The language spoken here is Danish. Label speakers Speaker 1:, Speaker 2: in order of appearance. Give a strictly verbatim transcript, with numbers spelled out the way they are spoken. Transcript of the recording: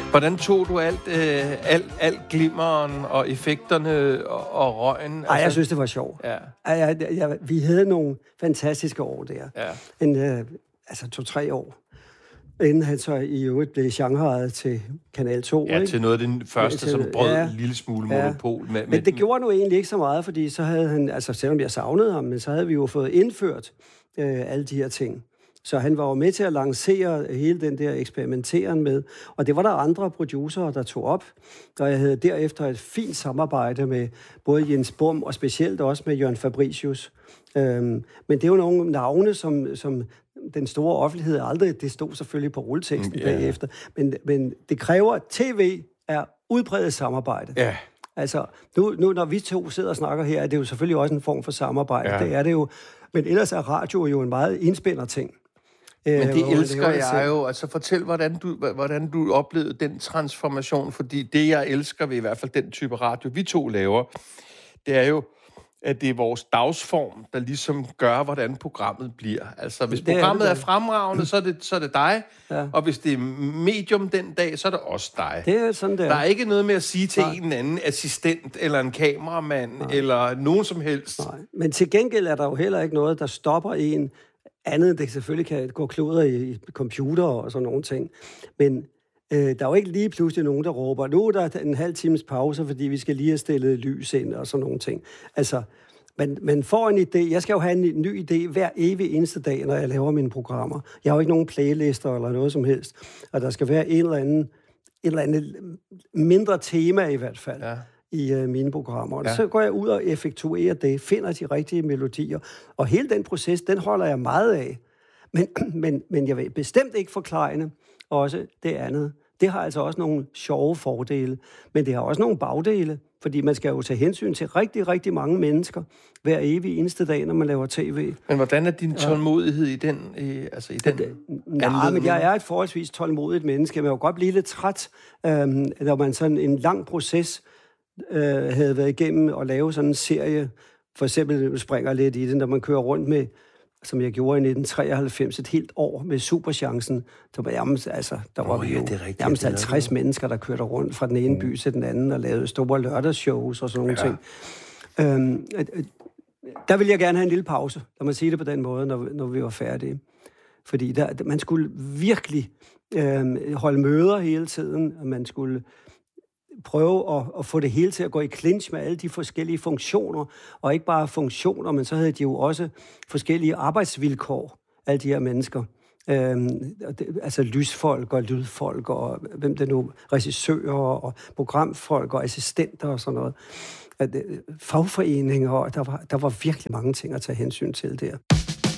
Speaker 1: Hvordan tog du alt, øh, alt, alt glimmeren og effekterne og, og røgen?
Speaker 2: Altså, Ej, jeg synes, det var sjovt.
Speaker 1: Ja.
Speaker 2: Ej, jeg, jeg, vi havde nogle fantastiske år der.
Speaker 1: Ja.
Speaker 2: En, øh, altså to-tre år. Inden han så i øvrigt blev Shanghai'et til Kanal to.
Speaker 1: Ja,
Speaker 2: ikke?
Speaker 1: til noget af den første,
Speaker 2: til,
Speaker 1: som brød
Speaker 2: ja,
Speaker 1: en lille smule monopol.
Speaker 2: Ja.
Speaker 1: Med, med
Speaker 2: men det
Speaker 1: den.
Speaker 2: gjorde nu egentlig ikke så meget, fordi så havde han, altså selvom jeg savnede ham, men så havde vi jo fået indført øh, alle de her ting. Så han var jo med til at lancere hele den der eksperimenteren med, og det var der andre producerer, der tog op, og jeg havde derefter et fint samarbejde med både Jens Bum og specielt også med Jørgen Fabricius. Øhm, men det er jo nogle navne, som, som den store offentlighed aldrig, det stod selvfølgelig på rulleteksten yeah. bagefter, men, men det kræver, at tv er udbredt samarbejde.
Speaker 1: Ja.
Speaker 2: Altså, nu, nu når vi to sidder og snakker her, er det jo selvfølgelig også en form for samarbejde. Ja. Det er det jo. Men ellers er radio jo en meget indspænder ting.
Speaker 1: Men det elsker jeg jo. Altså, fortæl, hvordan du, hvordan du oplevede den transformation, fordi det, jeg elsker ved i hvert fald den type radio, vi to laver, det er jo, at det er vores dagsform, der ligesom gør, hvordan programmet bliver. Altså, hvis det programmet er, det, er fremragende, så er det, så er det dig, ja. Og hvis det er medium den dag, så er det også dig.
Speaker 2: Det er sådan, det er.
Speaker 1: Der er ikke noget med at sige til Nej. en anden assistent, eller en kameramand, Nej. eller nogen som helst.
Speaker 2: Nej. Men til gengæld er der jo heller ikke noget, der stopper en andet, det selvfølgelig kan gå kloder i computer og sådan nogle ting. Men øh, der er jo ikke lige pludselig nogen, der råber, nu er der en halv times pause, fordi vi skal lige have stillet lys ind og sådan nogle ting. Altså, man, man får en idé. Jeg skal jo have en ny idé hver evig eneste dag, når jeg laver mine programmer. Jeg har jo ikke nogen playlister eller noget som helst. Og der skal være en eller anden, en eller anden mindre tema i hvert fald. Ja. i uh, mine programmer. Og ja. Så går jeg ud og effektuerer det, finder de rigtige melodier. Og hele den proces, den holder jeg meget af. Men, men, men jeg vil bestemt ikke forklejne også det andet. Det har altså også nogle sjove fordele, men det har også nogle bagdele, fordi man skal jo tage hensyn til rigtig, rigtig mange mennesker hver evig eneste dag, når man laver tv.
Speaker 1: Men hvordan er din tålmodighed i den, øh, altså i den
Speaker 2: det, Nej, men jeg er et forholdsvis tålmodigt menneske. Man kan jo godt blive lidt træt, øh, når man sådan en lang proces øh, havde været igennem at lave sådan en serie. For eksempel springer lidt i det, når man kører rundt med, som jeg gjorde i nitten treoghalvfems, et helt år med Superchancen. Der var jamen, altså, der var
Speaker 1: oh,
Speaker 2: vi jo
Speaker 1: ja, rigtigt,
Speaker 2: jamen, halvtreds mennesker, der kørte rundt fra den ene by til den anden og lavede store lørdagsshows og sådan nogle ja. ting. Øhm, der ville jeg gerne have en lille pause, lad mig sige det på den måde, når, når vi var færdige. Fordi der, man skulle virkelig øh, holde møder hele tiden, og man skulle prøve at, at få det hele til at gå i clinch med alle de forskellige funktioner, og ikke bare funktioner, men så havde de jo også forskellige arbejdsvilkår, alle de her mennesker. Øhm, det, altså lysfolk og lydfolk, og hvem det nu, regissører og programfolk og assistenter og sådan noget. Fagforeninger, og der var, der var virkelig mange ting at tage hensyn til der.